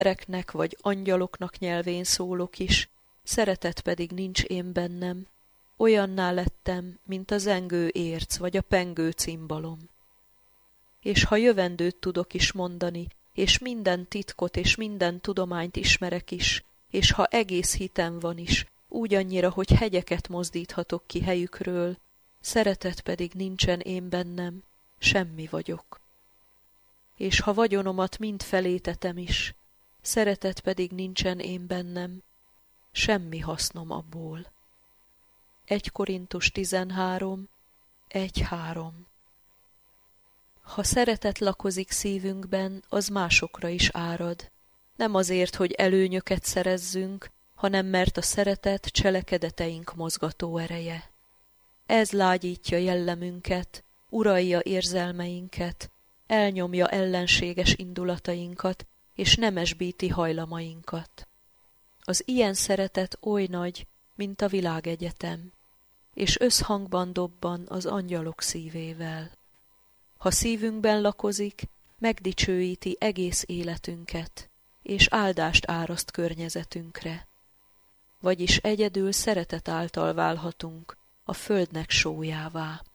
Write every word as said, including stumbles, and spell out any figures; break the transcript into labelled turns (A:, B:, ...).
A: embereknek vagy angyaloknak nyelvén szólok is, szeretet pedig nincs én bennem. Olyanná lettem, mint a zengő érc vagy a pengő cimbalom. És ha jövendőt tudok is mondani, és minden titkot és minden tudományt ismerek is, és ha egész hitem van is, úgy annyira, hogy hegyeket mozdíthatok ki helyükről, szeretet pedig nincsen én bennem, semmi vagyok. És ha vagyonomat mind felétetem is, szeretet pedig nincsen én bennem, semmi hasznom abból. egy Korintus tizenhárom, egy három. Ha szeretet lakozik szívünkben, az másokra is árad. Nem azért, hogy előnyöket szerezzünk, hanem mert a szeretet cselekedeteink mozgató ereje. Ez lágyítja jellemünket, uralja érzelmeinket, elnyomja ellenséges indulatainkat, és nemesbíti hajlamainkat. Az ilyen szeretet oly nagy, mint a világegyetem, és összhangban dobban az angyalok szívével. Ha szívünkben lakozik, megdicsőíti egész életünket, és áldást áraszt környezetünkre. Vagyis egyedül szeretet által válhatunk a földnek sójává.